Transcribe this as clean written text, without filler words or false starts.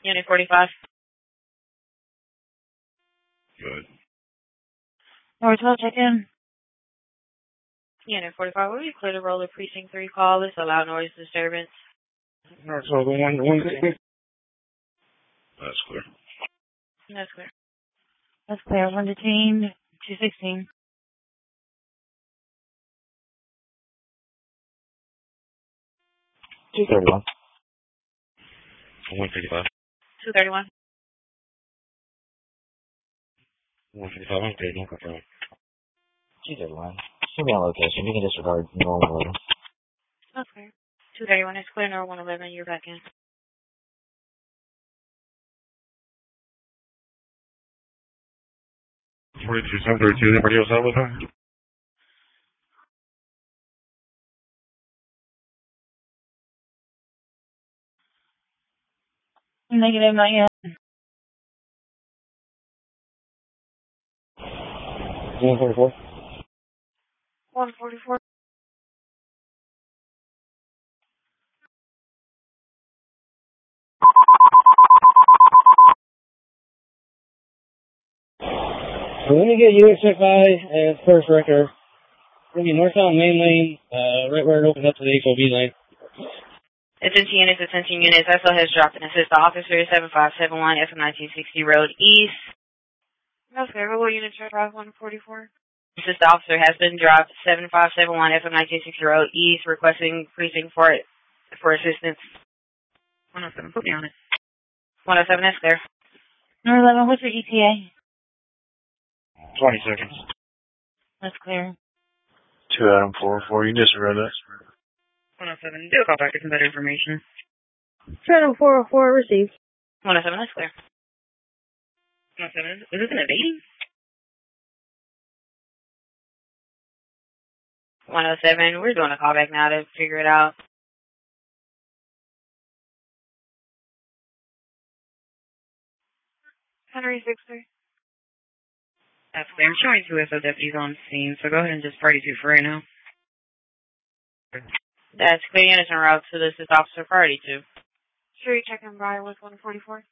Unit 45. Good. Number 12, check in. Unit 45, will you clear the roll of precinct 3 call? This allow noise disturbance. Alright, so the one. That's clear. That's clear. That's clear. One detained, 216. 231. 155. 231. 155, I'm good, no confirm. 231. Show me on location. You can disregard normal level. That's clear. 231 is clear. Number 111, you're back in. Anybody else out with her? Negative, not yet. 144. 144. So let me get you at and first record. We'll be northbound main lane, right where it opens up to the HOV lane. Attention units. SL has dropped an assist officer 7571 FM 1960 Road East. That's clear. What unit check drive 144? Assist officer has been dropped 7571 FM 1960 Road East, requesting precinct for assistance. 107, put me on it. 107, that's clear. Number 11, what's your ETA? 20 seconds. That's clear. 2 Adam 404, you disregard that. 107, do a call back to some better information. Channel 404 received. 107, that's clear. 107, is this an evading? 107, we're doing a callback now to figure it out. Henry 63. That's clear. I'm showing 2 SO deputies on scene, so go ahead and just party 2 for right now. That's clear. Units en route to the assist officer priority 2. Sure, you check in Briar with 144.